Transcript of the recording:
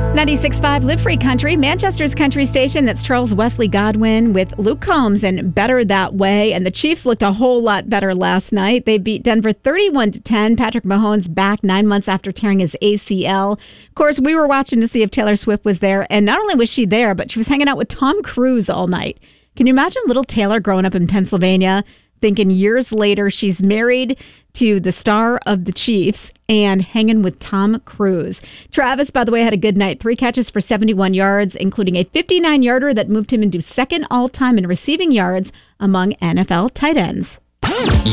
96.5 Live Free Country, Manchester's country station. That's Charles Wesley Godwin with Luke Combs and Better That Way. And the Chiefs looked a whole lot better last night. They beat Denver 31-10. Patrick Mahomes back 9 months after tearing his ACL. Of course, we were watching to see if Taylor Swift was there. And not only was she there, but she was hanging out with Tom Cruise all night. Can you imagine little Taylor growing up in Pennsylvania, thinking years later she's married to the star of the Chiefs and hanging with Tom Cruise? Travis, by the way, had a good night. 3 catches for 71 yards, including a 59-yarder that moved him into second all-time in receiving yards among NFL tight ends.